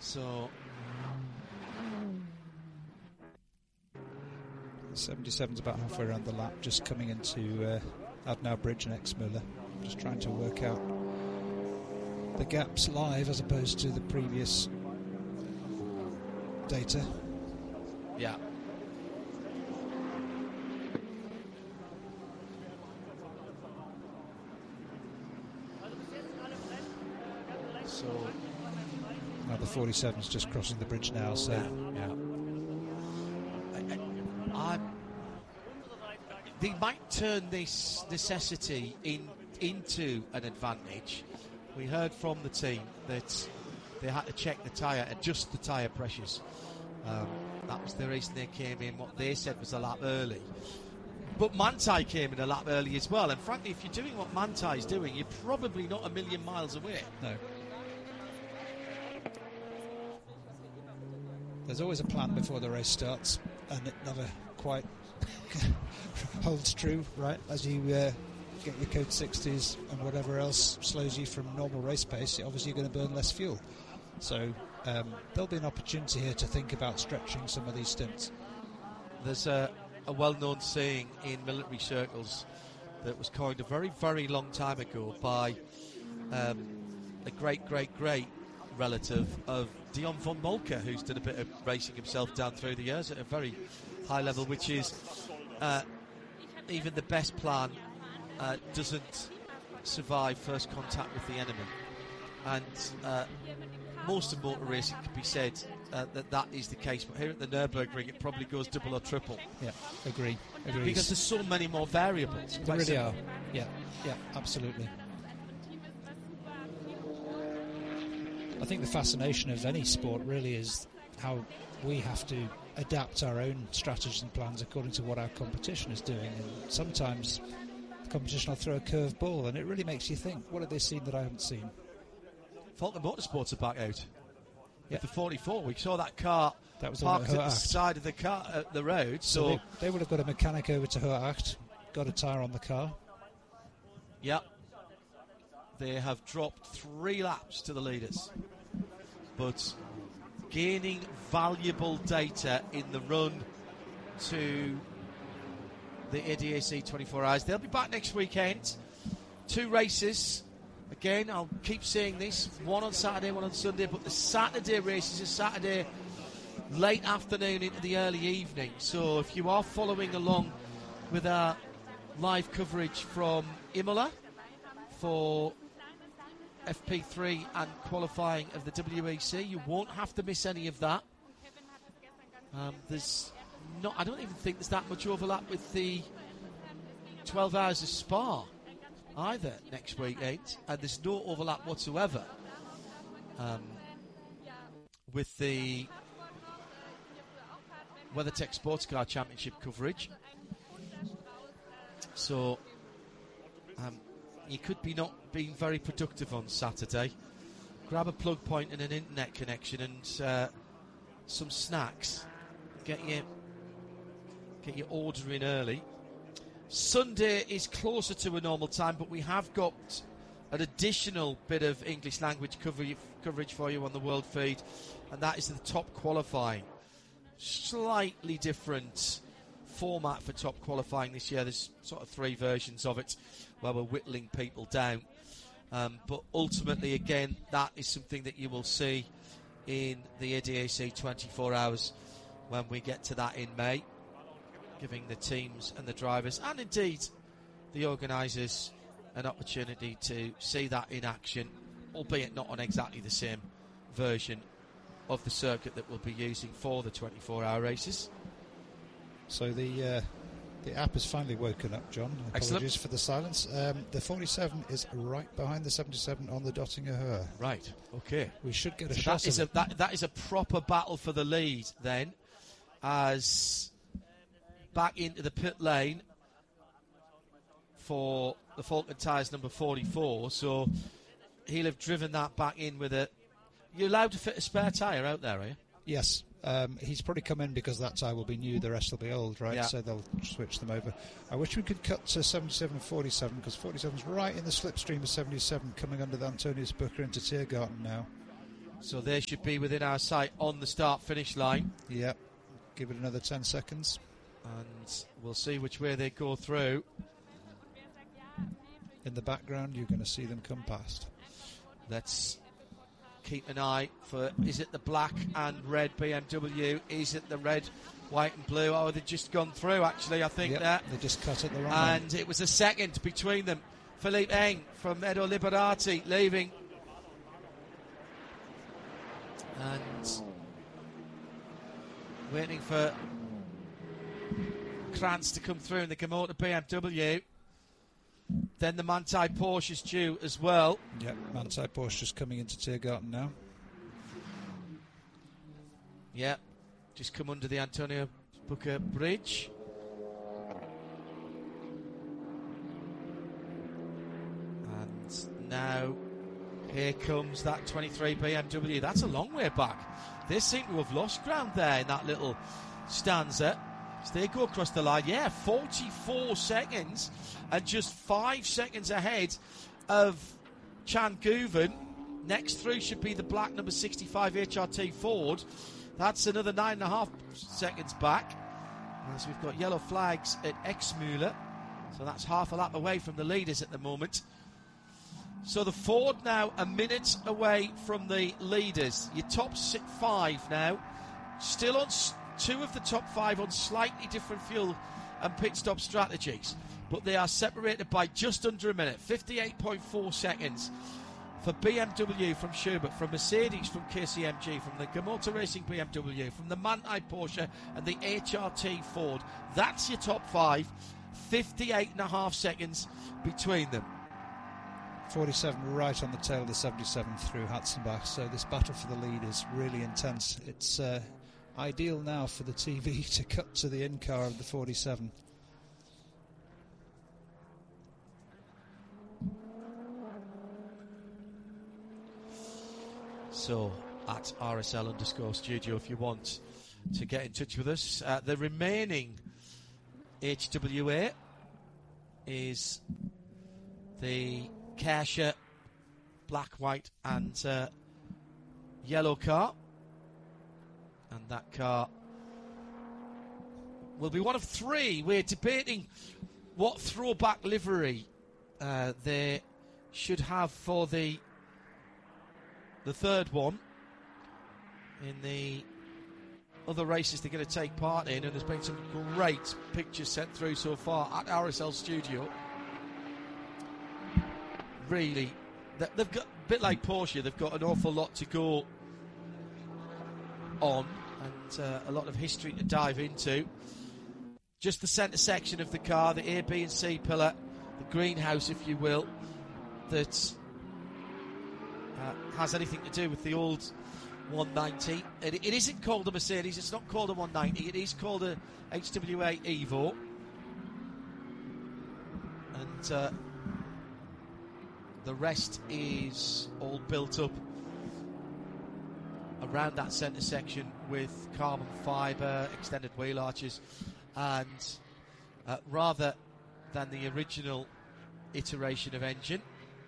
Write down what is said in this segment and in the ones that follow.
So 77's about halfway around the lap, just coming into Adnau Bridge and Exmüller. Just trying to work out the gaps live as opposed to the previous data. Yeah. So now the 47's just crossing the bridge now, so yeah. They might turn this necessity into an advantage. We heard from the team that they had to check the tyre, adjust the tyre pressures. That was the reason they came in, what they said was a lap early. But Manthey came in a lap early as well, and frankly, if you're doing what Manthey's doing, you're probably not a million miles away. No. There's always a plan before the race starts, and it never quite holds true, right? As you get your code 60s and whatever else slows you from normal race pace, obviously you're going to burn less fuel. So there'll be an opportunity here to think about stretching some of these stints. There's a well-known saying in military circles that was coined a very, very long time ago by a great relative of Dion von Moltke, who's done a bit of racing himself down through the years at a very high level, which is even the best plan doesn't survive first contact with the enemy. And most of motor racing can be said that is the case, but here at the Nürburgring it probably goes double or triple. Yeah, agree. Because there's so many more variables. There really are. Yeah, absolutely. I think the fascination of any sport really is how we have to adapt our own strategies and plans according to what our competition is doing, and sometimes the competition will throw a curved ball and it really makes you think, what have they seen that I haven't seen? Falcon Motorsports are back out with the 44. We saw that car that was parked at the side of the road, so they would have got a mechanic over to Hoeracht, got a tyre on the car. Yep. They have dropped 3 laps to the leaders, but gaining valuable data in the run to the ADAC 24 Hours. They'll be back next weekend. 2 races. Again, I'll keep saying this, one on Saturday, one on Sunday, but the Saturday races are Saturday late afternoon into the early evening. So if you are following along with our live coverage from Imola for FP3 and qualifying of the WEC, you won't have to miss any of that. I don't even think there's that much overlap with the 12 Hours of Spa either next weekend, and there's no overlap whatsoever with the WeatherTech Sports Car Championship coverage. So you could be not being very productive on Saturday. Grab a plug point and an internet connection and some snacks. Get your order in early. Sunday is closer to a normal time, but we have got an additional bit of English language coverage for you on the World Feed, and that is the top qualifying. Slightly different format for top qualifying this year. There's sort of 3 versions of it where we're whittling people down. But ultimately, again, that is something that you will see in the ADAC 24 Hours when we get to that in May, giving the teams and the drivers, and indeed the organisers, an opportunity to see that in action, albeit not on exactly the same version of the circuit that we'll be using for the 24-hour races. So the app has finally woken up, John. Apologies for the silence. The 47 is right behind the 77 on the Dottinger Höhe. Right, okay. We should get a shot of it. That is a proper battle for the lead then, as back into the pit lane for the Falcon Tyres number 44, so he'll have driven that back in with a... You're allowed to fit a spare tyre out there, are you? Yes. He's probably come in because that tyre will be new, the rest will be old, right? Yeah. So they'll switch them over. I wish we could cut to 77 and 47, because 47's right in the slipstream of 77, coming under the Antonius Bucher into Tiergarten now. So they should be within our sight on the start-finish line. Yep. Give it another 10 seconds. And we'll see which way they go through. In the background, you're going to see them come past. Let's keep an eye for, is it the black and red BMW? Is it the red, white and blue? Oh, they've just gone through, actually, I think. Yep, they just cut it the wrong way. And it was a second between them. Philippe Eng from Edo Liberati leaving. And waiting for Krantz to come through in the Komotor BMW. Then the Manthey Porsche is due as well. Yep, Manthey Porsche just coming into Tiergarten now. Yep, just come under the Antonio Booker Bridge. And now here comes that 23 BMW. That's a long way back. They seem to have lost ground there in that little stanza. So they go across the line. Yeah, 44 seconds and just 5 seconds ahead of Chan Guven. Next through should be the black number 65 HRT Ford. That's another 9.5 seconds back. As we've got yellow flags at Exmüller. So that's half a lap away from the leaders at the moment. So the Ford now a minute away from the leaders. Your top 5 now. Still on 2 of the top 5 on slightly different fuel and pit stop strategies. But they are separated by just under a minute. 58.4 seconds for BMW from Schubert, from Mercedes from KCMG, from the Komotor Racing BMW, from the Manthey Porsche and the HRT Ford. That's your top 5. 58.5 seconds between them. 47 right on the tail of the 77 through Hatzenbach. So this battle for the lead is really intense. It's ideal now for the TV to cut to the in-car of the 47. So at RSL_studio if you want to get in touch with us. The remaining HWA is the Kersche black, white and yellow car. And that car will be one of 3. We're debating what throwback livery they should have for the third one in the other races they're going to take part in, and there's been some great pictures sent through so far at RSL Studio. Really, they've got a bit like Porsche, they've got an awful lot to go on and a lot of history to dive into. Just the centre section of the car, the A, B and C pillar, the greenhouse if you will, that has anything to do with the old 190. It isn't called a Mercedes, it's not called a 190, it is called a HWA Evo. And the rest is all built up around that centre section with carbon fibre, extended wheel arches, and rather than the original iteration of engine,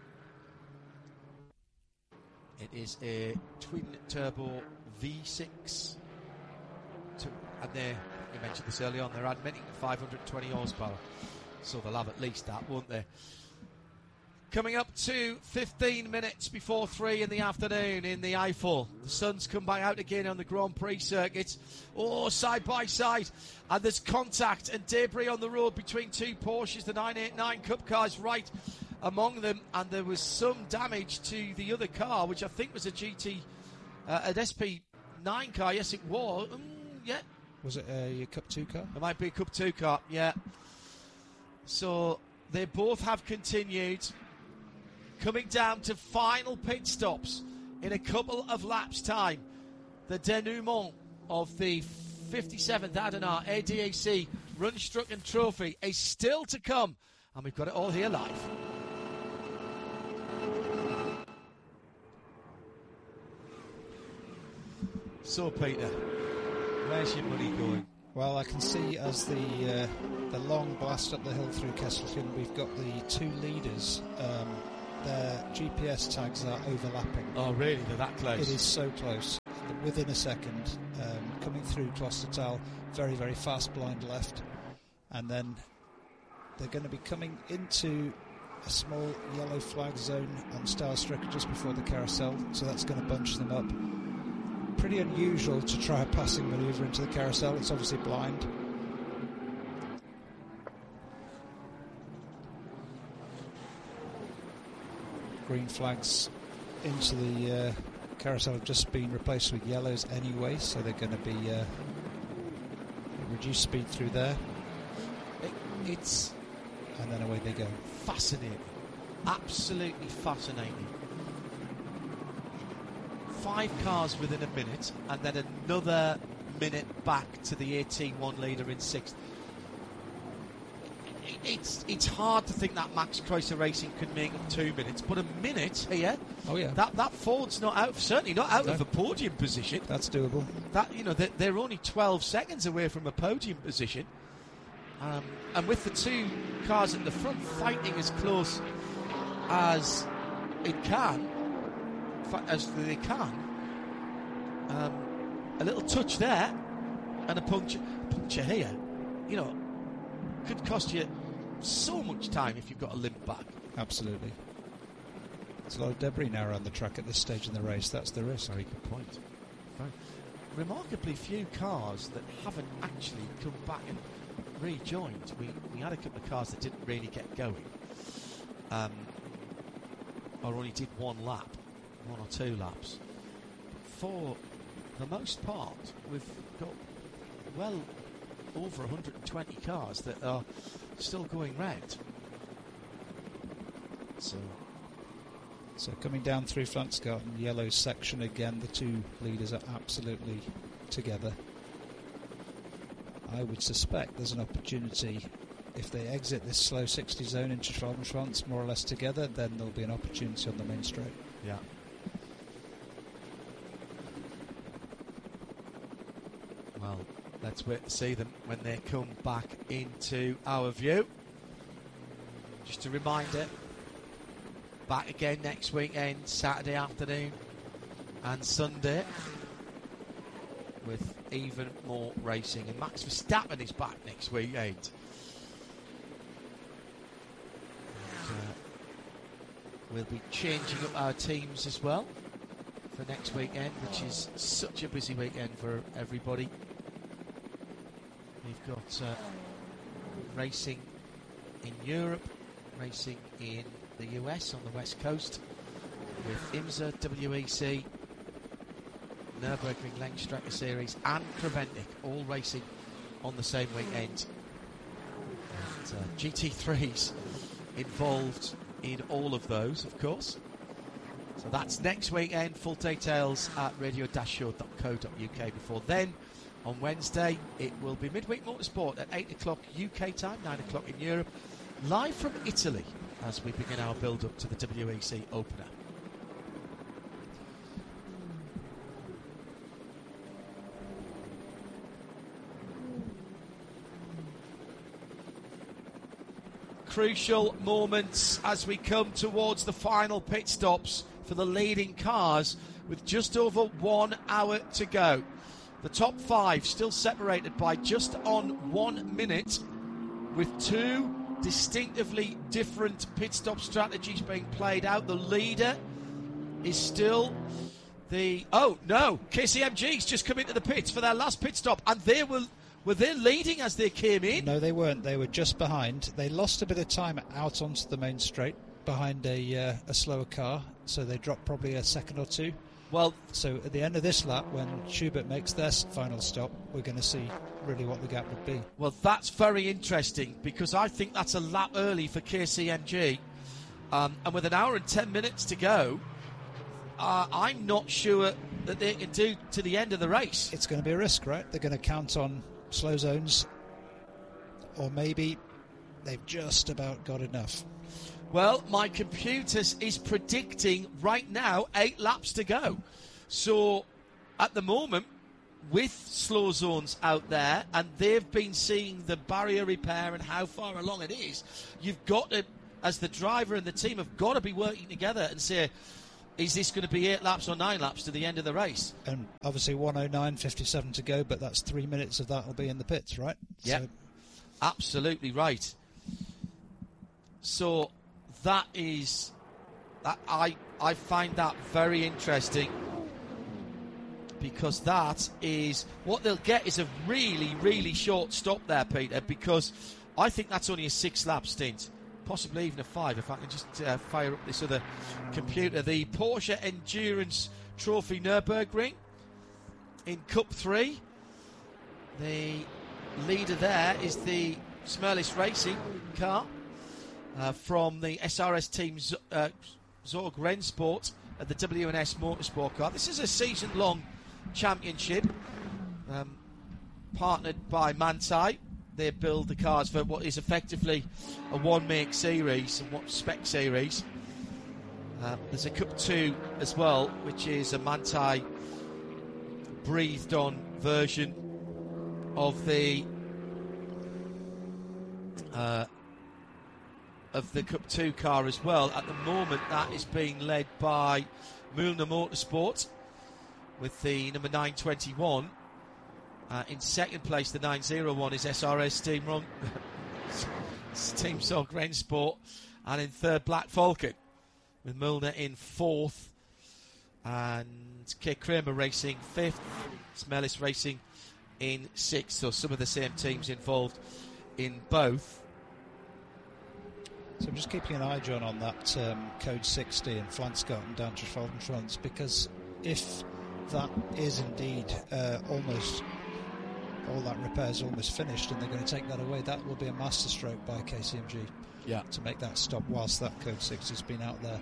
it is a twin-turbo V6. And you mentioned this earlier on, they're admitting 520 horsepower. So they'll have at least that, won't they? Coming up to 15 minutes before 3 in the afternoon in the Eifel. The sun's come back out again on the Grand Prix circuit. Oh, side by side. And there's contact and debris on the road between 2 Porsches. The 989 Cup cars right among them. And there was some damage to the other car, which I think was an SP9 car. Yes, it was. Yeah. Was it a Cup 2 car? It might be a Cup 2 car, yeah. So they both have continued. Coming down to final pit stops in a couple of laps' time. The denouement of the 57th Adenar ADAC Rundstrecken Trophy is still to come, and we've got it all here live. So, Peter, where's your money going? Well, I can see as the long blast up the hill through Kesselchen, we've got the 2 leaders their GPS tags are overlapping. Oh, really? They're that close? It is so close. Within a second, coming through Klostertal, very, very fast blind left. And then they're going to be coming into a small yellow flag zone on Starstrecker just before the carousel, so that's going to bunch them up. Pretty unusual to try a passing manoeuvre into the carousel. It's obviously blind. Green flags into the carousel have just been replaced with yellows anyway, so they're going to be reduced speed through there. It's and then away they go. Fascinating, absolutely fascinating. 5 cars within a minute, and then another minute back to the 18-1 leader in 6th. It's hard to think that Max Kreuzer Racing can make up 2 minutes, but a minute here. Oh yeah, that Ford's not out, certainly not out of a podium position. That's doable. That they're only 12 seconds away from a podium position, and with the 2 cars at the front fighting as close as it can, as they can. A little touch there, and a puncture here. Could cost you so much time if you've got a limp back. Absolutely. There's a lot of debris now around the track at this stage in the race. That's the risk. Very good point. Remarkably few cars that haven't actually come back and rejoined. We had a couple of cars that didn't really get going, or only did 1 lap, 1 or 2 laps. But for the most part, we've got well over 120 cars that are still going round. So coming down through Flantsgarten, yellow section again, the 2 leaders are absolutely together. I would suspect there's an opportunity, if they exit this slow 60 zone into Schwalbenschwanz more or less together, then there'll be an opportunity on the main straight. Yeah. Well, let's wait to see them when they come back into our view. Just a reminder, back again next weekend, Saturday afternoon and Sunday, with even more racing. And Max Verstappen is back next weekend. We'll be changing up our teams as well for next weekend, which is such a busy weekend for everybody. We've got racing in Europe, racing in the US on the West Coast with IMSA, WEC, Nürburgring Langstrecke Series and Creventic all racing on the same weekend. And, GT3s involved in all of those, of course. So that's next weekend. Full details at radio-show.co.uk. Before then, on Wednesday, it will be Midweek Motorsport at 8 o'clock UK time, 9 o'clock in Europe, live from Italy as we begin our build-up to the WEC opener. Crucial moments as we come towards the final pit stops for the leading cars with just over 1 hour to go. The top 5 still separated by just on 1 minute, with 2 distinctively different pit stop strategies being played out. The leader is still the... Oh, no, KCMG's just come into the pits for their last pit stop, and they were they leading as they came in? No, they weren't. They were just behind. They lost a bit of time out onto the main straight behind a slower car, so they dropped probably a second or 2. Well, so at the end of this lap, when Schubert makes their final stop, we're going to see really what the gap would be. Well, that's very interesting, because I think that's a lap early for KCMG. And with 1 hour and 10 minutes to go, I'm not sure that they can do to the end of the race. It's going to be a risk, right? They're going to count on slow zones, or maybe they've just about got enough. Well, my computer is predicting right now 8 laps to go. So, at the moment, with slow zones out there, and they've been seeing the barrier repair and how far along it is, you've got to as the driver and the team have got to be working together and say, is this going to be 8 laps or 9 laps to the end of the race? And obviously 1:09:57 to go, but that's 3 minutes of that will be in the pits, right? Yeah, So, absolutely right. So that is, I find that very interesting, because that is what they'll get is a really, really short stop there, Peter, because I think that's only a 6-lap stint, possibly even a 5 if I can just fire up this other computer. The Porsche Endurance Trophy Nürburgring in Cup 3. The leader there is the Smerlis Racing car from the SRS team Zorg Rennsport at the WNS Motorsport car. This is a season-long championship partnered by Manthey. They build the cars for what is effectively a one-make series and what spec series. There's a Cup 2 as well, which is a Manthey breathed-on version of the Cup 2 car as well. At the moment, that is being led by Mühlner Motorsport with the number 921. In second place, the 901 is SRS Team Zorg Rennsport, and in third, Black Falcon, with Mühlner in fourth, and K. Kramer Racing fifth, Smerlis Racing in sixth. So some of the same teams involved in both. So I'm just keeping an eye, John, on that Code 60 and Flanscott and down to Trans, because if that is indeed almost all that repair is almost finished and they're going to take that away, that will be a masterstroke by KCMG to make that stop whilst that Code 60 has been out there.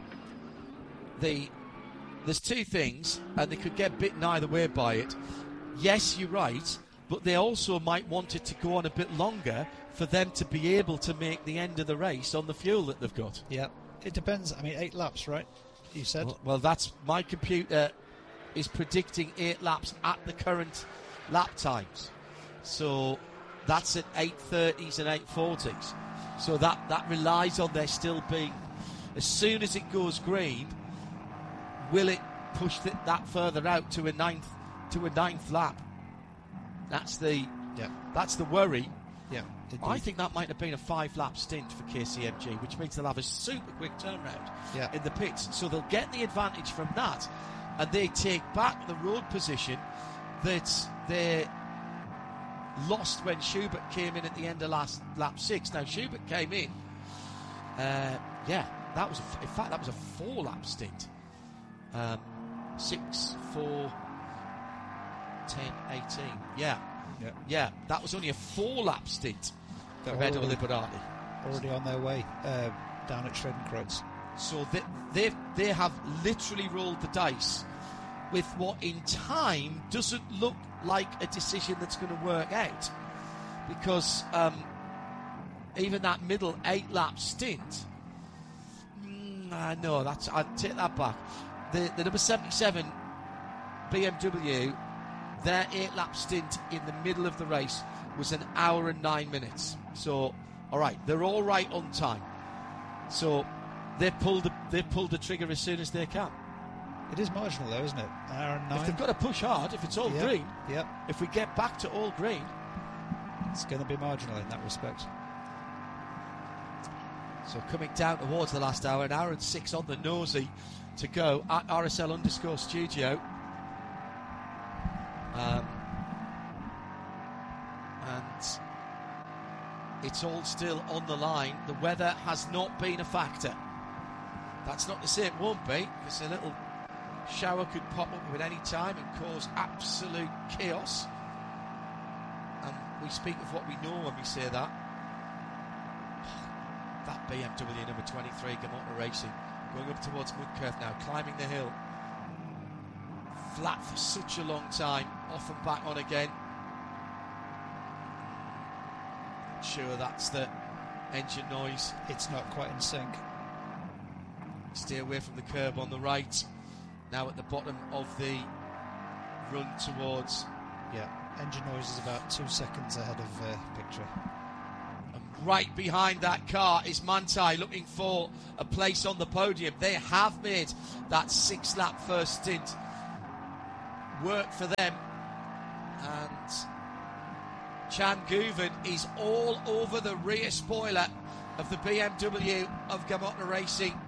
There's two things, and they could get bitten either way by it. Yes, you're right, but they also might want it to go on a bit longer for them to be able to make the end of the race on the fuel that they've got. Yeah, it depends. I mean, 8 laps, right? You said? Well, that's my computer is predicting 8 laps at the current lap times. So that's at 8:30s and 8:40s. So that relies on there still being, as soon as it goes green, will it push that further out to a ninth lap? That's the worry. Yeah, I think that might have been a 5-lap stint for KCMG, which means they'll have a super quick turnaround in the pits. So they'll get the advantage from that, and they take back the road position that they lost when Schubert came in at the end of lap 6. Now Schubert came in, that was a 4-lap stint. 6, 4, 10, 18. Yeah, that was only a 4-lap stint for Edo Liberati. Already on their way down at Schredenkreuz. So they have literally rolled the dice with what in time doesn't look like a decision that's going to work out, because even that middle 8-lap stint, no, I'd take that back. The number 77 BMW, their 8-lap stint in the middle of the race was 1 hour and 9 minutes. So, all right, they're all right on time. So they pulled the trigger as soon as they can. It is marginal, though, isn't it? 1 hour and 9. If they've got to push hard, if it's all green, if we get back to all green, it's going to be marginal in that respect. So coming down towards the last hour, 1 hour and 6 on the nosy to go at RSL_studio. And it's all still on the line. The weather has not been a factor. That's not to say it won't be, because a little shower could pop up at any time and cause absolute chaos. And we speak of what we know when we say that. That BMW number 23, Gamotta Racing, going up towards Mudcurve now, climbing the hill. Flat for such a long time, off and back on again. Sure, that's the engine noise. It's not quite in sync. Stay away from the curb on the right. Now at the bottom of the run towards... engine noise is about 2 seconds ahead of picture. And right behind that car is Manthey looking for a place on the podium. They have made that 6-lap first stint work for them. And Chan Guven is all over the rear spoiler of the BMW of Gamotna Racing.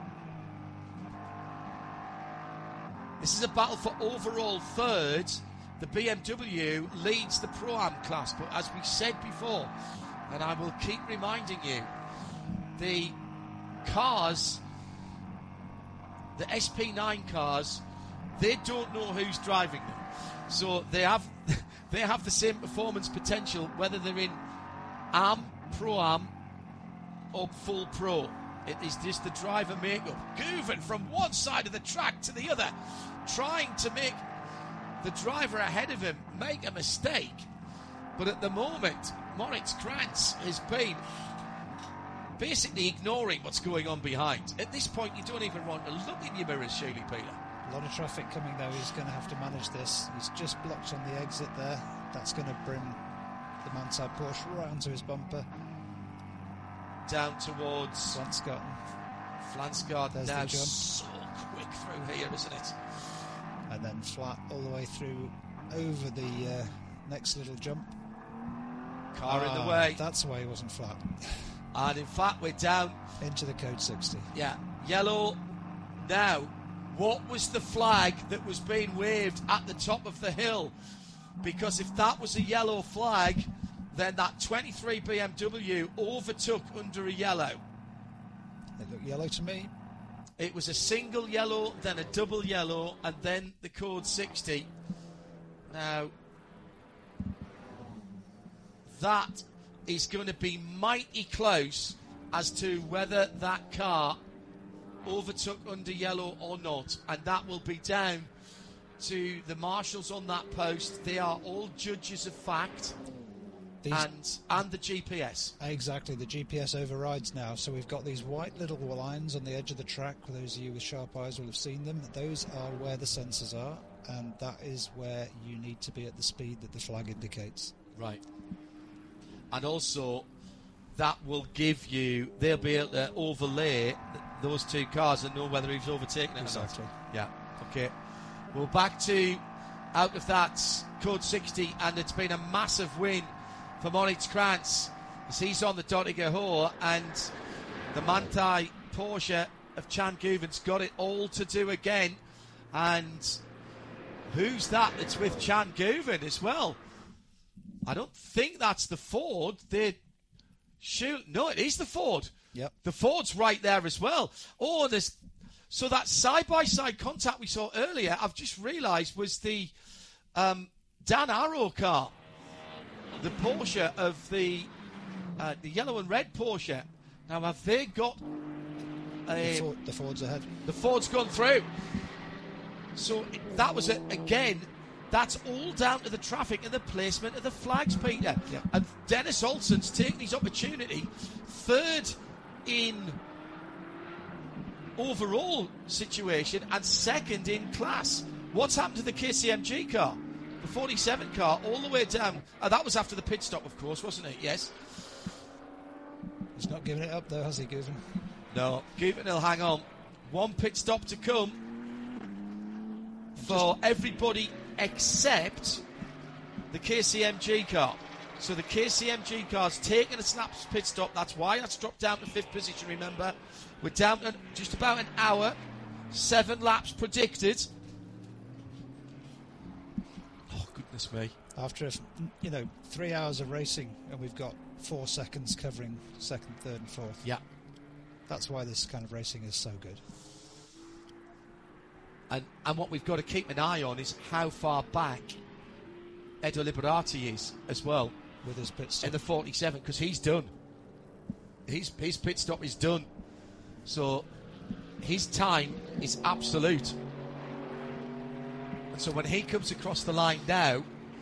This is a battle for overall third. The BMW leads the Pro-Am class, but as we said before, and I will keep reminding you, the cars, the SP9 cars, they don't know who's driving them. So they have the same performance potential whether they're in Am, Pro-Am or full Pro. It is just the driver makeup. Guven from one side of the track to the other, trying to make the driver ahead of him make a mistake. But at the moment, Moritz Krantz has been basically ignoring what's going on behind. At this point, you don't even want to look in your mirrors, Shaylee Peeler. A lot of traffic coming, though. He's going to have to manage this. He's just blocked on the exit there. That's going to bring the Manthey Porsche right onto his bumper. Down towards Flansgaard. Now so quick through here, isn't it? And then flat all the way through over the next little jump. Car in the way. That's why he wasn't flat. And in fact, we're down into the code 60. Yeah, yellow. Now, what was the flag that was being waved at the top of the hill? Because if that was a yellow flag, then that 23 BMW overtook under a yellow. It looked yellow to me. It was a single yellow, then a double yellow, and then the code 60. Now, that is going to be mighty close as to whether that car overtook under yellow or not, and that will be down to the marshals on that post. They are all judges of fact. And the GPS. Exactly, the GPS overrides now. So we've got these white little lines on the edge of the track. For those of you with sharp eyes will have seen them. Those are where the sensors are, and that is where you need to be at the speed that the flag indicates. Right. And also, that will give you, they'll be able to overlay those two cars and know whether he's overtaken it exactly. or not. Yeah, okay. Well, back to out of that code 60, and it's been a massive win for Moritz Krantz as he's on the Dottinger Hoare, and the Manthey Porsche of Chan Guven's got it all to do again. And who's that's with Chan Guven as well? I don't think that's the Ford. No, it is the Ford. Yep. The Ford's right there as well. Oh, so that side-by-side contact we saw earlier, I've just realised, was the Dan Arrow car. The Porsche of the yellow and red Porsche. Now, have they got the Ford's ahead? The Ford's gone through. So that was again. That's all down to the traffic and the placement of the flags, Peter. Yeah. And Dennis Olsen's taking his opportunity. Third in overall situation and second in class. What's happened to the KCMG car? The 47 car all the way down. That was after the pit stop, of course, wasn't it? Yes. He's not giving it up, though, has he, Guven? No. Guven will hang on. One pit stop to come for everybody except the KCMG car. So the KCMG car's taken a snap pit stop. That's why that's dropped down to 5th position, remember. We're down to just about an hour. 7 laps predicted. Oh, goodness me. After, 3 hours of racing, and we've got 4 seconds covering 2nd, 3rd and 4th. Yeah. That's why this kind of racing is so good. And what we've got to keep an eye on is how far back Edo Liberati is as well. With his pit stop. In the 47, because he's done. His pit stop is done. So his time is absolute. And so when he comes across the line now,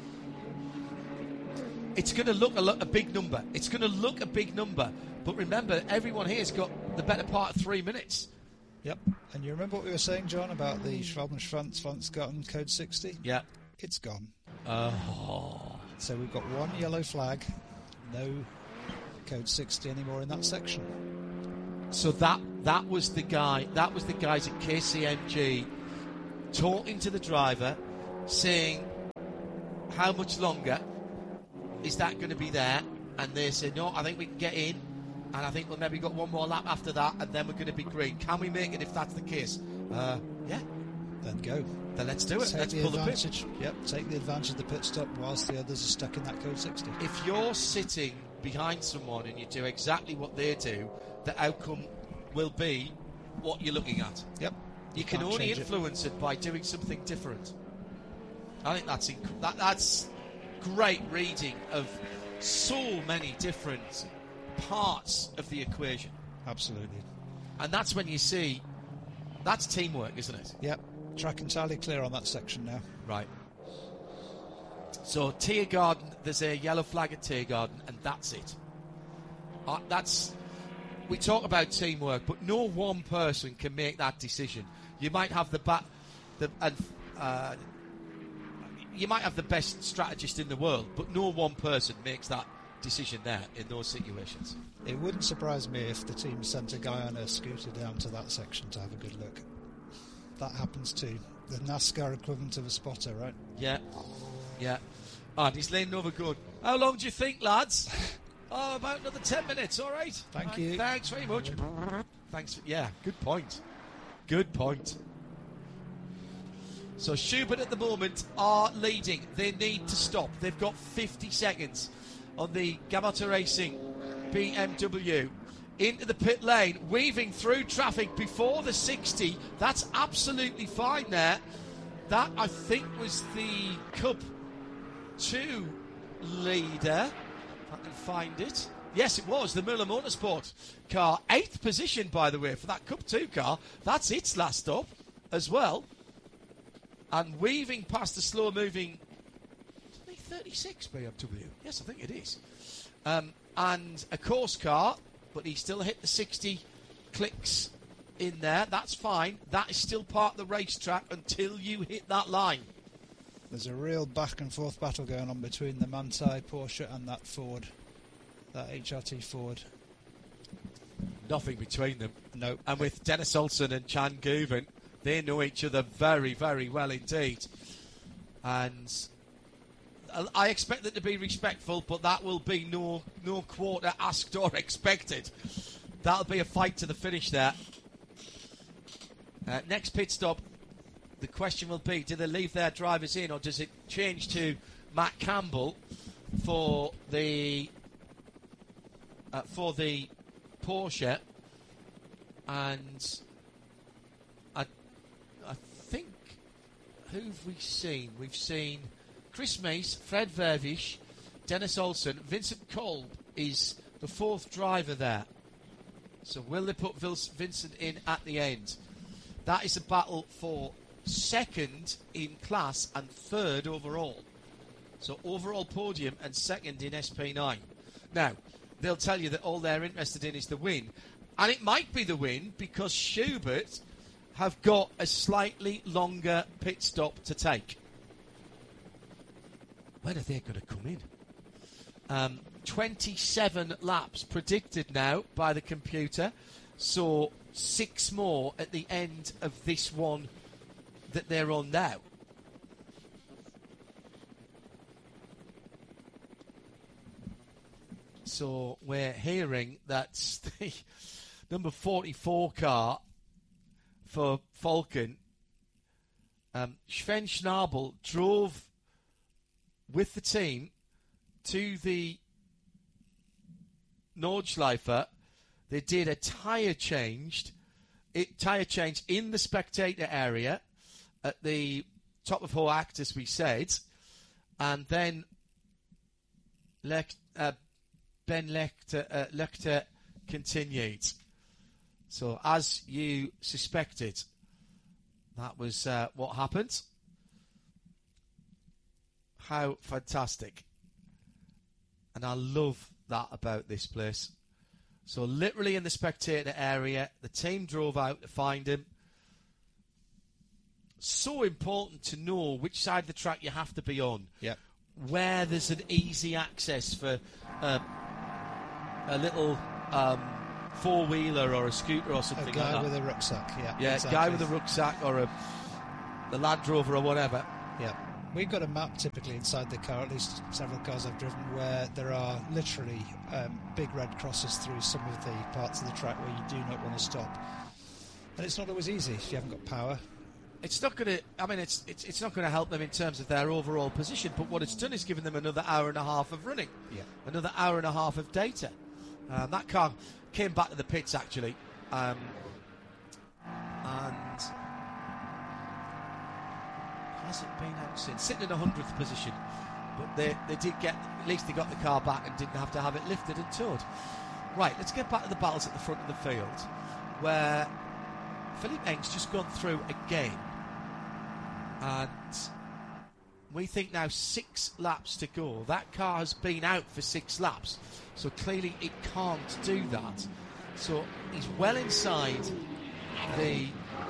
it's going to look a big number. It's going to look a big number. But remember, everyone here has got the better part of 3 minutes. Yep. And you remember what we were saying, John, about the Schwalben-Schwanz code 60? Yeah. It's gone. Oh. So we've got one yellow flag, no code 60 anymore in that section. So that was the guy. That was the guys at KCMG talking to the driver, saying, "How much longer is that going to be there?" And they said, "No, I think we can get in, and I think we'll maybe got one more lap after that, and then we're going to be green. Can we make it if that's the case?" Yeah. Then go. Then let's do it. Take Let's the pull the pit. advantage. Yep, take the advantage of the pit stop whilst the others are stuck in that code 60. If you're sitting behind someone and you do exactly what they do, the outcome will be what you're looking at. Yep. You can only influence it by doing something different. I think that's great reading of so many different parts of the equation. Absolutely. And that's when you see, that's teamwork, isn't it? Yep. Track entirely clear on that section now. Right. So Tiergarten, there's a yellow flag at Tiergarten, and that's it. We talk about teamwork, but no one person can make that decision. You might have you might have the best strategist in the world, but no one person makes that decision there in those situations. It wouldn't surprise me if the team sent a guy on a scooter down to that section to have a good look. That happens too. The NASCAR equivalent of a spotter, right? Yeah. And he's leaning over going, "How long do you think, lads?" "Oh, about another 10 minutes, all right." Thank you. Thanks very much. Thanks. Yeah, good point. Good point. So Schubert at the moment are leading. They need to stop. They've got 50 seconds on the Gamata Racing BMW. Into the pit lane, weaving through traffic before the 60. That's absolutely fine there. That, I think, was the Cup 2 leader. If I can find it. Yes, it was the Müller Motorsport car. 8th position, by the way, for that Cup 2 car. That's its last stop as well. And weaving past the slow-moving 36 BMW. Yes, I think it is. And a course car, but he still hit the 60 clicks in there. That's fine. That is still part of the racetrack until you hit that line. There's a real back-and-forth battle going on between the Manthey Porsche and that Ford, that HRT Ford. Nothing between them. No. And with Dennis Olsen and Chan Guven, they know each other very, very well indeed. And I expect them to be respectful, but that will be no quarter asked or expected. That'll be a fight to the finish there. Next pit stop, the question will be, do they leave their drivers in, or does it change to Matt Campbell for the Porsche? And I think, who've we seen? We've seen Chris Mace, Fred Vervish, Dennis Olsen. Vincent Kolb is the 4th driver there. So will they put Vincent in at the end? That is a battle for 2nd in class and 3rd overall. So overall podium and 2nd in SP9. Now, they'll tell you that all they're interested in is the win. And it might be the win because Schubert have got a slightly longer pit stop to take. When are they going to come in? 27 laps predicted now by the computer. So 6 more at the end of this one that they're on now. So we're hearing that the number 44 car for Falken, Sven Schnabel, drove with the team to the Nordschleife. They did a tyre change in the spectator area at the top of Hoacht, as we said, and then Ben Lechter continued. So, as you suspected, that was what happened. How fantastic. And I love that about this place. So, literally in the spectator area, the team drove out to find him. So important to know which side of the track you have to be on. Yep. Where there's an easy access for a little four-wheeler or a scooter or something A like guy that. with a rucksack, Yeah, exactly. guy with a rucksack or the Land Rover or whatever. Yeah. We've got a map typically inside the car, at least several cars I've driven, where there are literally big red crosses through some of the parts of the track where you do not want to stop. And it's not always easy if you haven't got power. It's not going to. I mean, it's not going to help them in terms of their overall position. But what it's done is given them another hour and a half of running, another hour and a half of data. That car came back to the pits actually, and hasn't been out since. Sitting in 100th position, but they did get. At least they got the car back and didn't have to have it lifted and towed. Right, let's get back to the battles at the front of the field, where Philippe Eng's just gone through again. And we think now 6 laps to go. That car has been out for 6 laps, so clearly it can't do that. So he's well inside the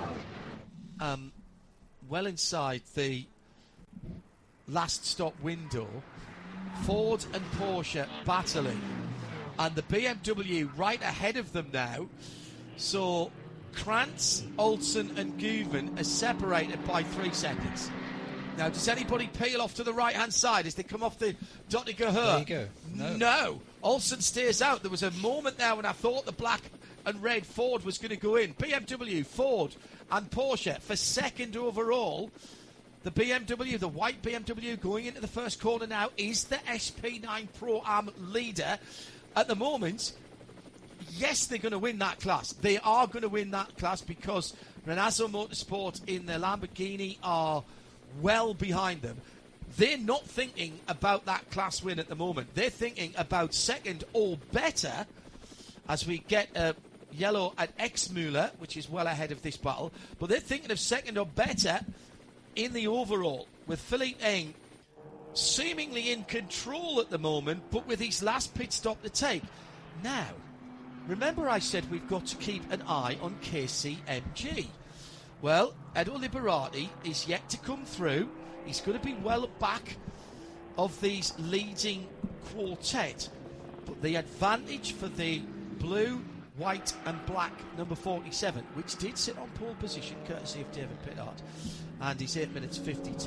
last stop window. Ford and Porsche battling, and the BMW right ahead of them now. So Krantz, Olsen and Guven are separated by 3 seconds. Now, does anybody peel off to the right-hand side as they come off the Dottinger Her? There you go. No. Olsen stays out. There was a moment there when I thought the black and red Ford was going to go in. BMW, Ford and Porsche for second overall. The BMW, the white BMW, going into the first corner now, is the SP9 Pro-Am leader. At the moment, yes, they're going to win that class. They are going to win that class because Renazzo Motorsport in their Lamborghini are well behind them. They're not thinking about that class win at the moment. They're thinking about second or better as we get a yellow at Exmüller, which is well ahead of this battle. But they're thinking of second or better in the overall, with Philippe Eng seemingly in control at the moment, but with his last pit stop to take. Now, remember I said we've got to keep an eye on KCMG. Well, Edo Liberati is yet to come through. He's going to be well back of these leading quartet. But the advantage for the blue, white and black number 47, which did sit on pole position courtesy of David Pittard, and he's 8 minutes 52.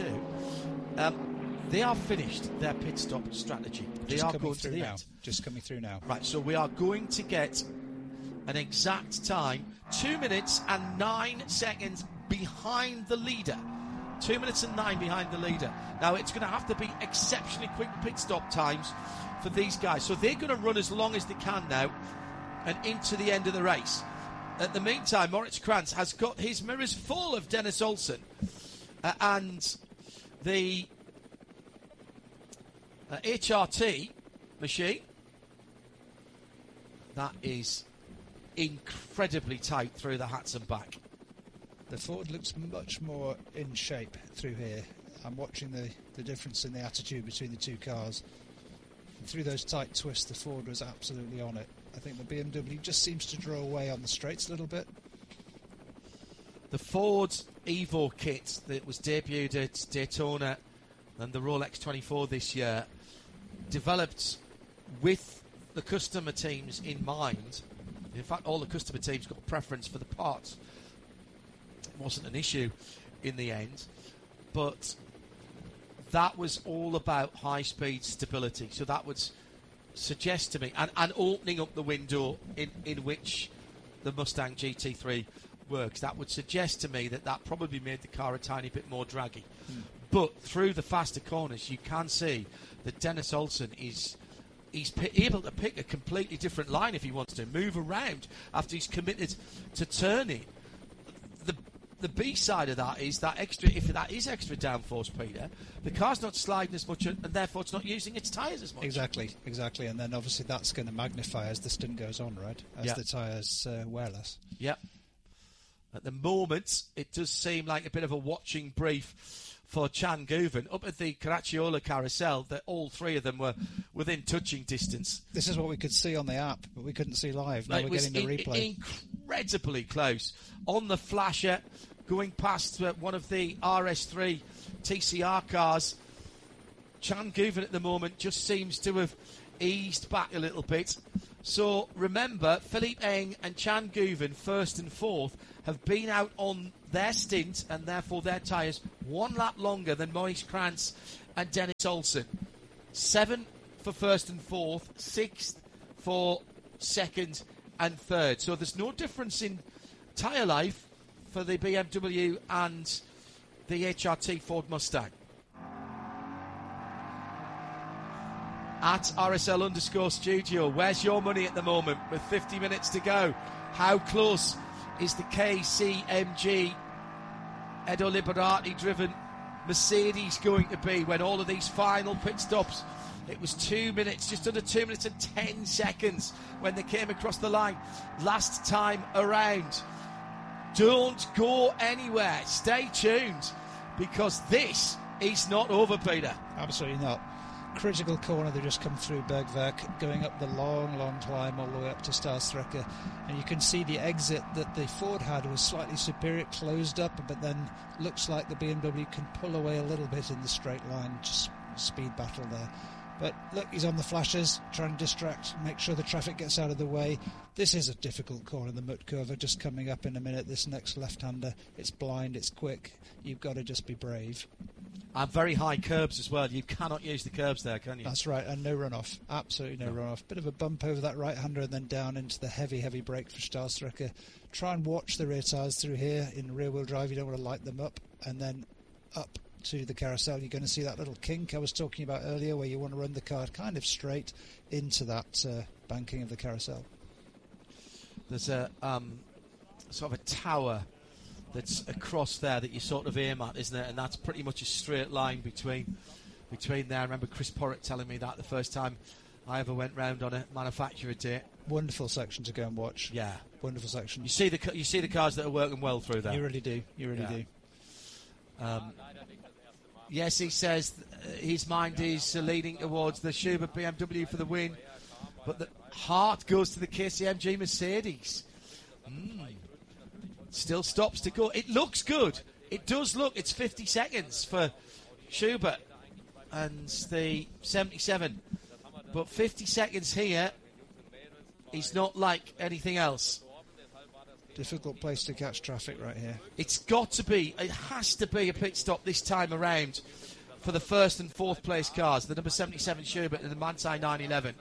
They are finished their pit stop strategy. They are going to the end. Just coming through now. Right, so we are going to get an exact time, 2 minutes and 9 seconds behind the leader. 2 minutes and 9 behind the leader. Now, it's going to have to be exceptionally quick pit stop times for these guys. So they're going to run as long as they can now and into the end of the race. At the meantime, Moritz Krantz has got his mirrors full of Dennis Olsen and the HRT machine. That is incredibly tight through the hats and back. The Ford looks much more in shape through here. I'm watching the difference in the attitude between the two cars. And through those tight twists, the Ford was absolutely on it. I think the BMW just seems to draw away on the straights a little bit. The Ford Evo kit that was debuted at Daytona and the Rolex 24 this year, developed with the customer teams in mind. In fact, all the customer teams got preference for the parts. It wasn't an issue in the end, but that was all about high-speed stability. So that would suggest to me, and opening up the window in which the Mustang GT3 works, that would suggest to me that probably made the car a tiny bit more draggy. But through the faster corners, you can see that Dennis Olsen he's able to pick a completely different line if he wants to, move around after he's committed to turning. The B side of that is that extra, if that is extra downforce, Peter, the car's not sliding as much and therefore it's not using its tyres as much. Exactly. And then obviously that's going to magnify as the stint goes on, right? As the tyres wear less. Yep. At the moment, it does seem like a bit of a watching brief for Chan Guven. Up at the Caracciolo carousel, that all three of them were within touching distance. This is what we could see on the app, but we couldn't see live. Now we're getting the replay. Incredibly close. On the flasher, going past one of the RS3 TCR cars, Chan Guven at the moment just seems to have eased back a little bit. So remember, Philippe Eng and Chan Guven, first and fourth, have been out on their stint and therefore their tyres 1 lap longer than Maurice Krantz and Dennis Olsen. 7 for first and fourth, 6th for second and third. So there's no difference in tyre life for the BMW and the HRT Ford Mustang. At RSL_studio, where's your money at the moment with 50 minutes to go? How close is the KCMG Edo Liberati driven Mercedes going to be when all of these final pit stops? It was 2 minutes, just under 2 minutes and 10 seconds when they came across the line last time around. Don't go anywhere. Stay tuned, because this is not over, Peter. Absolutely not. Critical corner, they just come through Bergwerk, going up the long climb all the way up to Starstrecker, and you can see the exit that the Ford had was slightly superior, closed up, but then looks like the BMW can pull away a little bit in the straight line. Just speed battle there. But look, he's on the flashes, trying to distract, make sure the traffic gets out of the way. This is a difficult corner, the Mutkurva, just coming up in a minute, this next left-hander. It's blind, it's quick, you've got to just be brave. And very high curbs as well. You cannot use the curbs there, can you? That's right, and no runoff. Absolutely no runoff. Bit of a bump over that right-hander and then down into the heavy brake for Starstrecker. Try and watch the rear tyres through here in rear-wheel drive. You don't want to light them up. And then up to the carousel. You're going to see that little kink I was talking about earlier, where you want to run the car kind of straight into that banking of the carousel. There's a sort of a tower that's across there that you sort of aim at, isn't it? And that's pretty much a straight line between there. I remember Chris Porritt telling me that the first time I ever went round on a manufacturer day. Wonderful section to go and watch. Yeah, wonderful section. You see the cars that are working well through there. You really do. You really do. Yes, he says his mind is leaning towards the Schubert BMW for the win, but the heart goes to the KCMG Mercedes. Still stops to go. It looks good. It does look. It's 50 seconds for Schubert and the 77. But 50 seconds here is not like anything else. Difficult place to catch traffic right here. It's got to be. It has to be a pit stop this time around for the first and fourth place cars. The number 77 Schubert and the Manthey 911.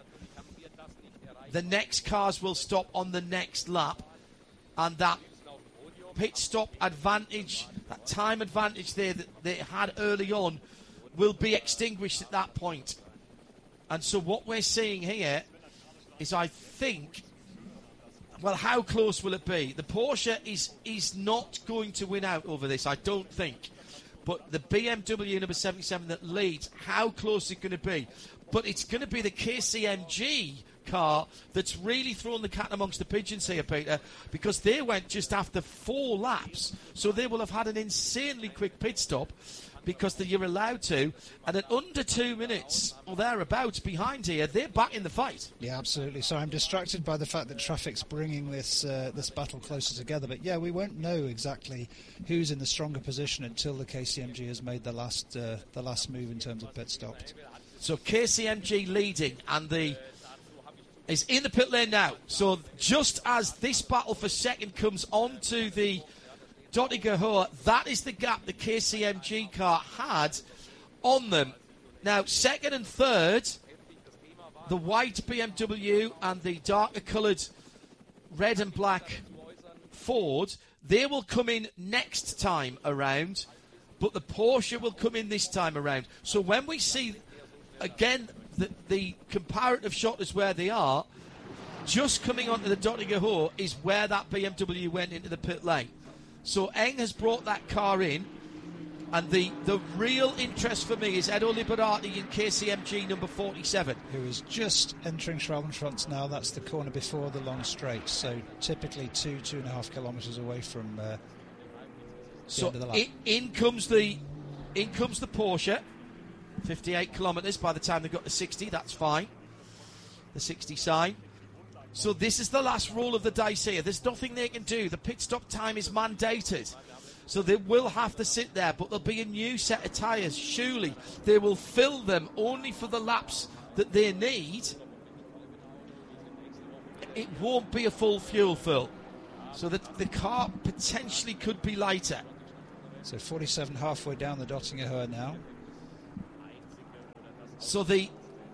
The next cars will stop on the next lap, and that pit stop advantage, that time advantage there that they had early on, will be extinguished at that point. And so what we're seeing here is, I think, well, how close will it be? The Porsche is not going to win out over this, I don't think. But the BMW number 77 that leads, how close is it going to be? But it's going to be the KCMG car that's really thrown the cat amongst the pigeons here, Peter, because they went just after 4 laps, so they will have had an insanely quick pit stop because you're allowed to, and at under 2 minutes or thereabouts behind here, they're back in the fight. Yeah, absolutely. So I'm distracted by the fact that traffic's bringing this battle closer together, but yeah, we won't know exactly who's in the stronger position until the KCMG has made the last move in terms of pit stop. So KCMG leading, and is in the pit lane now. So just as this battle for second comes onto the Dottinger Hohe, that is the gap the KCMG car had on them. Now, second and third, the white BMW and the darker coloured red and black Ford, they will come in next time around, but the Porsche will come in this time around. So when we see, again, the comparative shot is where they are, just coming onto the Dottinger Hohe is where that BMW went into the pit lane. So Eng has brought that car in, and the real interest for me is Edo Liberati in KCMG number 47. Who is just entering Schwalbenschwanz now. That's the corner before the long straight, so typically 2.5 kilometres away from the end of the lap. In comes the Porsche. 58 kilometres by the time they got to 60, that's fine. The 60 sign. So this is the last roll of the dice here. There's nothing they can do. The pit stop time is mandated. So they will have to sit there, but there'll be a new set of tyres. Surely they will fill them only for the laps that they need. it won't be a full fuel fill. So that the car potentially could be lighter. So 47 halfway down the Dottinger now. So the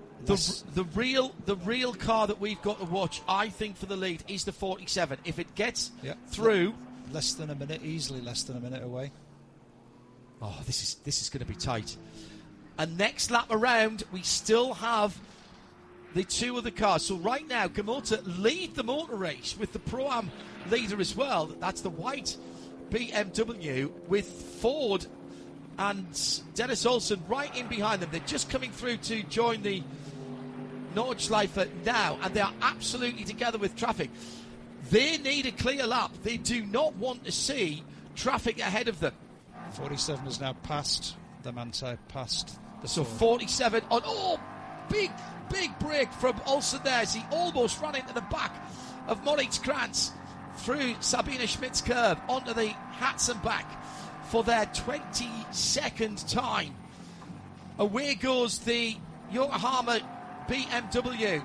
real car that we've got to watch, I think, for the lead is the 47. If it gets through, less than a minute, easily less than a minute away. Oh, this is going to be tight. And next lap around, we still have the two other cars. So right now, Kamota lead the motor race with the Pro-Am leader as well. That's the white BMW with Ford and Dennis Olsen right in behind them. They're just coming through to join the Nordschleife now, and they are absolutely together with traffic. They need a clear lap. They do not want to see traffic ahead of them. 47 has now passed the Manthey, past the So Ford. 47 on, big break from Olsen there as he almost ran into the back of Moritz Krantz through Sabine Schmidt's curve onto the Hatzenbach for their 22nd time. Away goes the Yokohama BMW.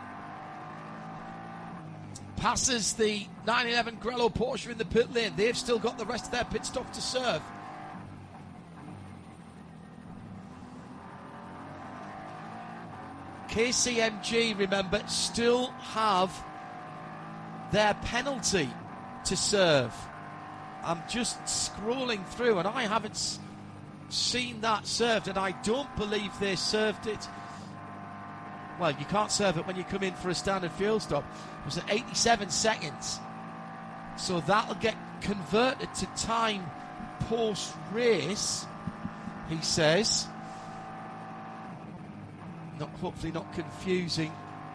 Passes the 911 Grello Porsche in the pit lane. They've still got the rest of their pit stop to serve. KCMG, remember, still have their penalty to serve. I'm just scrolling through and I haven't seen that served, and I don't believe they served it. Well, you can't serve it when you come in for a standard fuel stop. It was at 87 seconds. So that'll get converted to time post-race, he says. Hopefully not confusing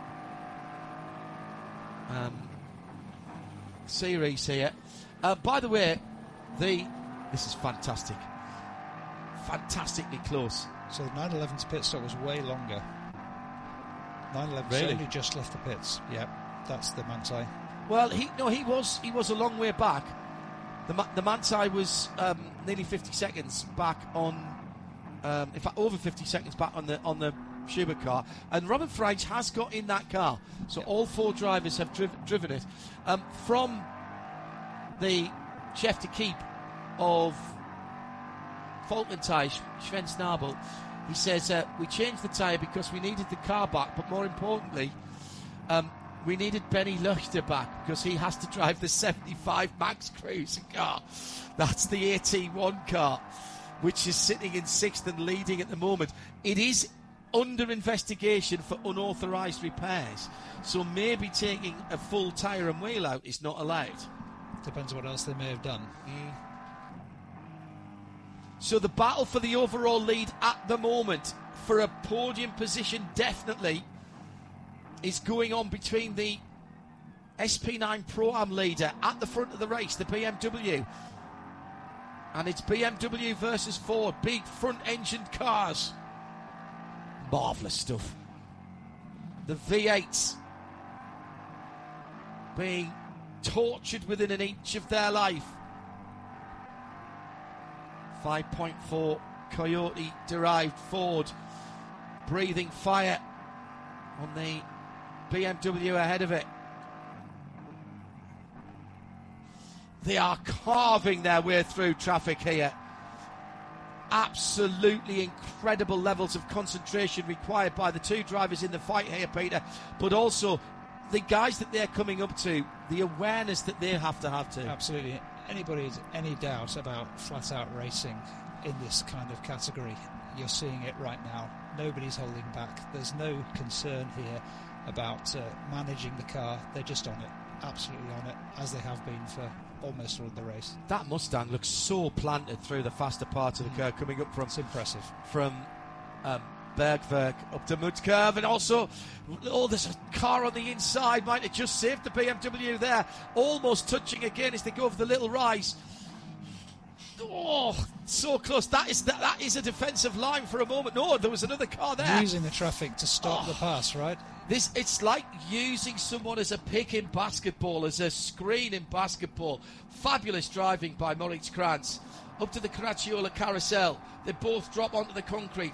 series here. By the way, this is fantastic. Fantastically close. So the 911's pit stop was way longer. 911's Really? only just left the pits. Yeah, that's the Manthey. Well, he was a long way back. The Manthey was nearly 50 seconds back on, in fact, over 50 seconds back on the Schubert car, and Robin French has got in that car. So all four drivers have driven it from the chef de keep of Falkland Tyre, Sven Snabel. He says, we changed the tyre because we needed the car back, but more importantly, we needed Benny Luchter back because he has to drive the 75 Max Cruiser car. That's the AT1 car, which is sitting in 6th and leading at the moment. It is under investigation for unauthorised repairs, so maybe taking a full tyre and wheel out is not allowed. Depends what else they may have done. So the battle for the overall lead at the moment, for a podium position definitely, is going on between the SP9 Pro-Am leader at the front of the race, the BMW. And it's BMW versus Ford, big front-engined cars. Marvellous stuff. The V8s being tortured within an inch of their life. 5.4 Coyote derived Ford breathing fire on the BMW ahead of it. They are carving their way through traffic here. Absolutely incredible levels of concentration required by the two drivers in the fight here, Peter, but also the guys that they're coming up to, the awareness that they have to. Absolutely. Anybody has any doubt about flat-out racing in this kind of category, you're seeing it right now. Nobody's holding back. There's no concern here about managing the car. They're just on it, absolutely on it, as they have been for almost all of the race. That Mustang looks so planted through the faster part of the curve, coming up from... It's impressive. From Bergwerk up to Mud Curve, and also, there's a car on the inside, might have just saved the BMW there, almost touching again as they go over the little rise. Oh, so close. That is a defensive line for a moment. No, there was another car there. Using the traffic to stop the pass, right? It's like using someone as a pick in basketball, as a screen in basketball. Fabulous driving by Moritz Krantz. Up to the Caracciola carousel. They both drop onto the concrete.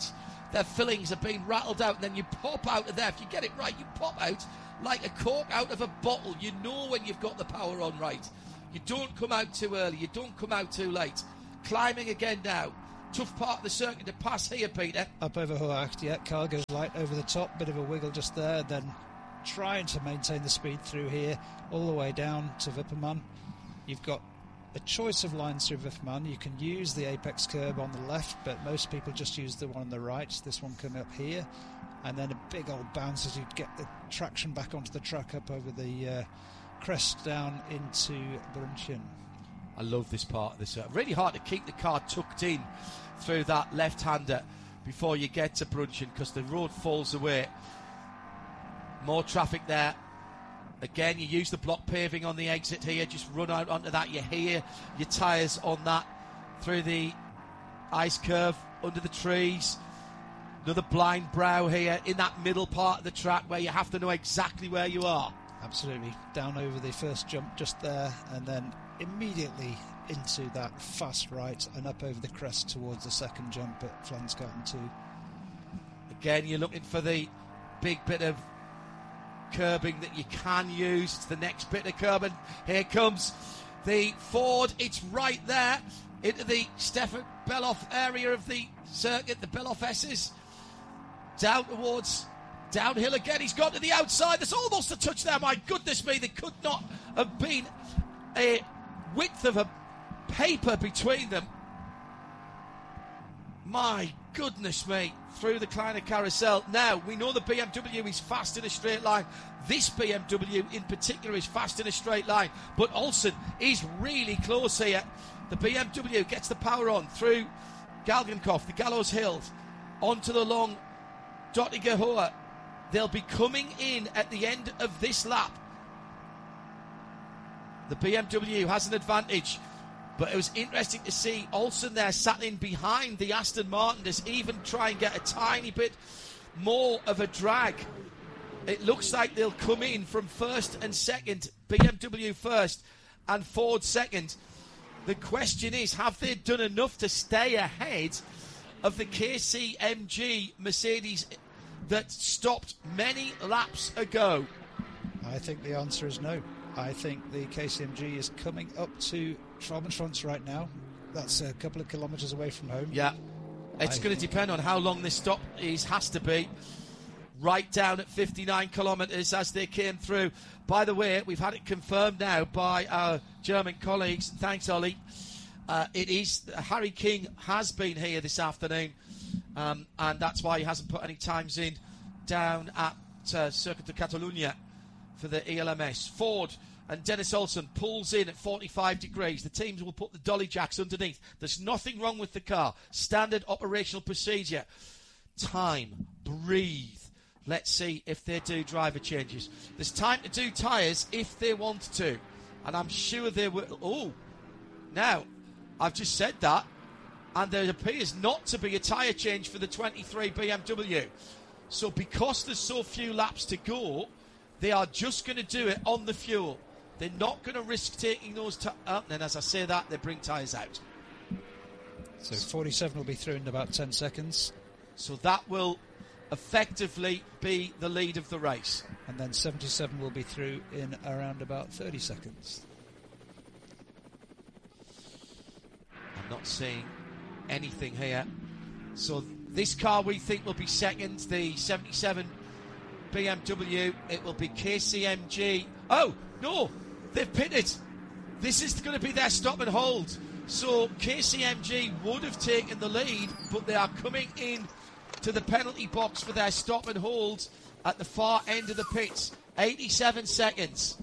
their fillings are being rattled out, and then you pop out of there. If you get it right, you pop out like a cork out of a bottle. You know when you've got the power on right. You don't come out too early. You don't come out too late. Climbing again now. Tough part of the circuit to pass here, Peter. Up over Hoacht, yeah. Car goes light over the top. Bit of a wiggle just there. Then trying to maintain the speed through here. All the way down to Wippermann. You've got a choice of lines through Wippermann. You can use the apex curb on the left, but most people just use the one on the right. This one coming up here. And then a big old bounce as you get the traction back onto the track up over the crest down into Brunchen. I love this part of this. Really hard to keep the car tucked in through that left-hander before you get to Brunchen because the road falls away. More traffic there. Again, you use the block paving on the exit here. Just run out onto that. You hear your tyres on that through the ice curve under the trees. Another blind brow here in that middle part of the track where you have to know exactly where you are. Absolutely. Down over the first jump just there, and then immediately into that fast right and up over the crest towards the second jump at Flansgarten 2. Again, you're looking for the big bit of curbing that you can use. It's the next bit of curbing. Here comes the Ford. It's right there into the Stefan Beloff area of the circuit, the Beloff S's. Down towards downhill again. He's got to the outside. There's almost a touch there. My goodness me, there could not have been a width of a paper between them. My goodness me, through the Kleiner Carousel. Now, we know the BMW is fast in a straight line. This BMW in particular is fast in a straight line. But Olsen is really close here. The BMW gets the power on through Galgenkopf, the Gallows Hills, onto the long Dottinger Hohe. They'll be coming in at the end of this lap. The BMW has an advantage, but it was interesting to see Olsen there sat in behind the Aston Martin to even try and get a tiny bit more of a drag. It looks like they'll come in from first and second, BMW first and Ford second. The question is, have they done enough to stay ahead of the KCMG Mercedes that stopped many laps ago? I think the answer is no. I think the KCMG is coming up to Schwalbenschwanz right now. That's a couple of kilometres away from home. Yeah, it's going to depend on how long this stop has to be. Right down at 59 kilometres as they came through. By the way, we've had it confirmed now by our German colleagues. Thanks, Ollie. It is Harry King has been here this afternoon, and that's why he hasn't put any times in down at Circuit de Catalunya for the ELMS. Ford and Dennis Olsen pulls in at 45 degrees. The teams will put the dolly jacks underneath. There's nothing wrong with the car. Standard operational procedure. Time. Breathe. Let's see if they do driver changes. There's time to do tyres if they want to. And I'm sure they will. Oh, now, I've just said that. And there appears not to be a tyre change for the 23 BMW. So because there's so few laps to go, they are just going to do it on the fuel. They're not going to risk taking those up. And as I say that, they bring tyres out. So 47 will be through in about 10 seconds. So that will effectively be the lead of the race. And then 77 will be through in around about 30 seconds. I'm not seeing anything here. So this car we think will be second, the 77 BMW. It will be KCMG. Oh, no, they've pitted. This is going to be their stop and hold. So KCMG would have taken the lead, but they are coming in to the penalty box for their stop and hold at the far end of the pits. 87 seconds.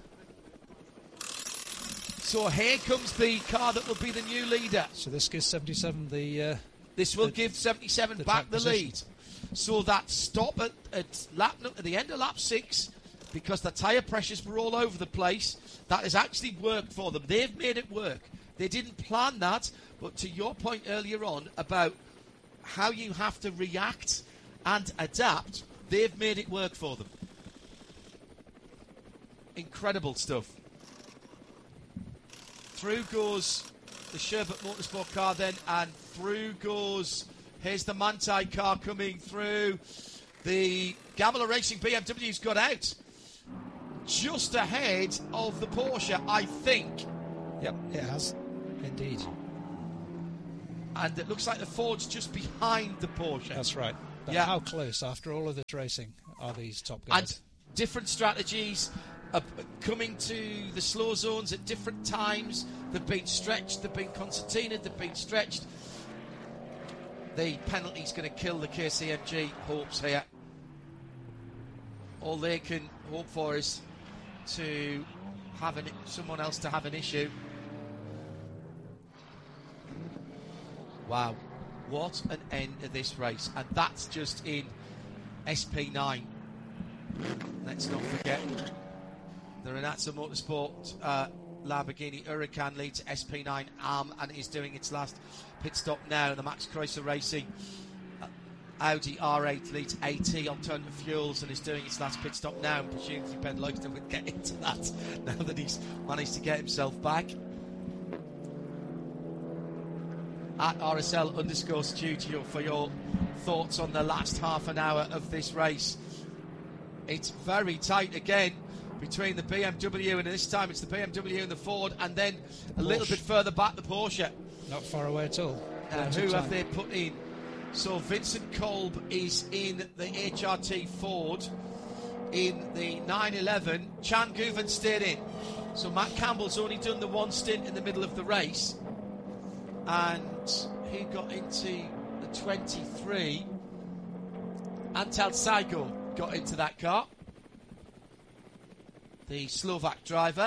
So here comes the car that will be the new leader. So this gives 77 the... this will give 77 back the lead. So that stop at the end of lap 6, because the tyre pressures were all over the place, that has actually worked for them. They've made it work. They didn't plan that, but to your point earlier on about how you have to react and adapt, they've made it work for them. Incredible stuff. Through goes the Sherbert Motorsport car then, and through goes Here's the Manthey car coming through. The Gamble Racing BMW's got out just ahead of the Porsche, I think. Yep, it has, indeed. And it looks like the Ford's just behind the Porsche. That's right. But yeah. How close, after all of this racing, are these top guys? And different strategies coming to the slow zones at different times. They've been stretched, they've been concertinaed, they've been stretched. The penalty's going to kill the KCMG hopes here. All they can hope for is to have someone else to have an issue. Wow, what an end to this race. And that's just in SP9. Let's not forget the Renazza Motorsport Lamborghini Huracan leads SP9 and is doing its last pit stop now. The Max Chrysler Racing Audi R8 leads AT Alternative Fuels and is doing its last pit stop now, and presumably Ben Logston would get into that now that he's managed to get himself back. At RSL_studio for your thoughts on the last half an hour of this race. It's very tight again between the BMW, and this time it's the BMW and the Ford, and then a little bit further back the Porsche. Not far away at all. Who have they put in? So Vincent Kolb is in the HRT Ford in the 911. Chan Guven stayed in. So Matt Campbell's only done the one stint in the middle of the race, and he got into the 23. Antal Saigo got into that car, the Slovak driver.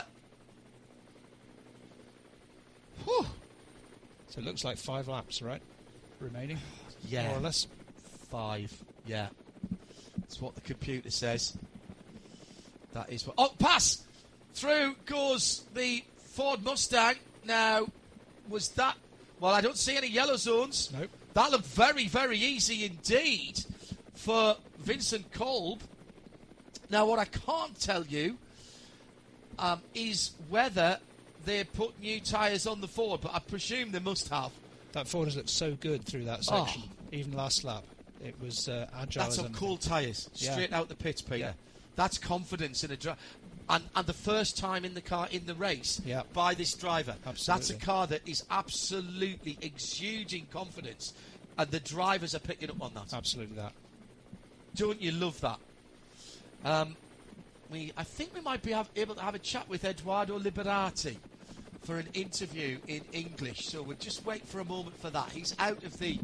Whew. So it looks like 5 laps, right? Remaining? Yeah. More or less? 5, yeah. That's what the computer says. That is what... Oh, pass! Through goes the Ford Mustang. Now, was that... Well, I don't see any yellow zones. Nope. That looked very, very easy indeed for Vincent Kolb. Now, what I can't tell you is whether they put new tyres on the Ford, but I presume they must have. That Ford has looked so good through that section, even last lap. It was agile. That's on cool tyres, straight out the pits, Peter. Yeah. That's confidence in a driver. And the first time in the car in the race by this driver. Absolutely. That's a car that is absolutely exuding confidence, and the drivers are picking up on that. Absolutely that. Don't you love that? I think we might be able to have a chat with Edoardo Liberati for an interview in English, so we'll just wait for a moment for that. He's out of the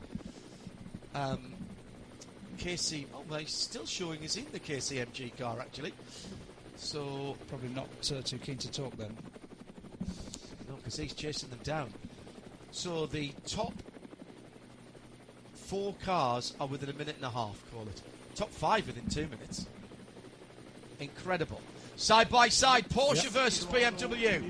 KC... Oh, well, he's still showing us in the KCMG car, actually. So... Probably not too keen to talk then. No, because he's chasing them down. So the top 4 cars are within a minute and a half, call it. Top 5 within 2 minutes. Incredible. Side by side, Porsche versus BMW.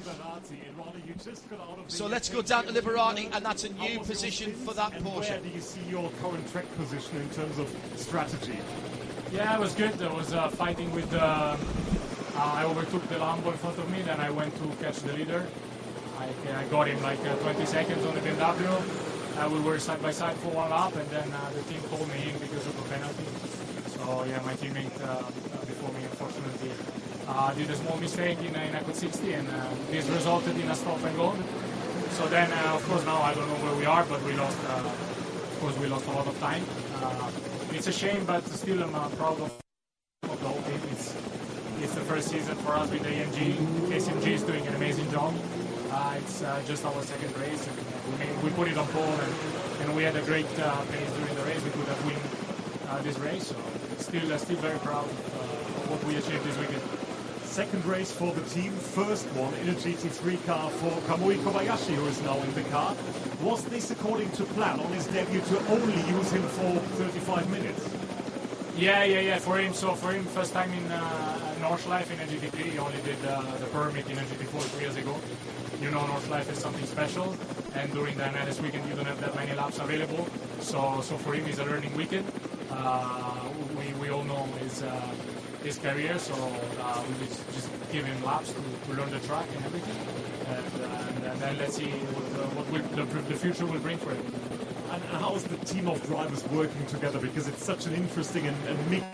So let's go down to Liberati, and that's a new position for that Porsche. Where do you see your current track position in terms of strategy? Yeah, it was good. I was fighting with I overtook the Lambo in front of me, then I went to catch the leader. I got him like 20 seconds on the BMW. We were side by side for 1 lap, and then the team called me in because of a penalty. So yeah, my teammate before me, unfortunately, did a small mistake in a Code 60, and this resulted in a stop and go. So then, of course, now I don't know where we are, but we lost. Of course, we lost a lot of time. It's a shame, but still, I'm proud of the whole team. It's the first season for us with AMG. KCMG is doing an amazing job. It's just our second race, and we put it on pole, and we had a great pace during the race. We could have won this race, so still very proud of what we achieved this weekend. Second race for the team, first one in a GT3 car for Kamui Kobayashi, who is now in the car. Was this according to plan on his debut to only use him for 35 minutes? Yeah. For him, first time in Nordschleife in a GT3. He only did the permit in a GT4 3 years ago. You know, Nordschleife is something special, and during the NLS weekend you don't have that many laps available. So for him, it's a learning weekend. We all know his career, so we just give him laps to learn the track and everything, and then let's see what the future will bring for him. And how is the team of drivers working together? Because it's such an interesting and mixed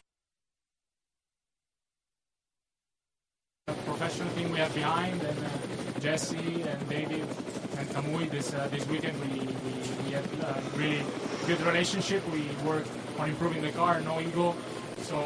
professional team we have behind, and Jesse and David and Kamui this weekend we had a really good relationship. We worked on improving the car, no ego. So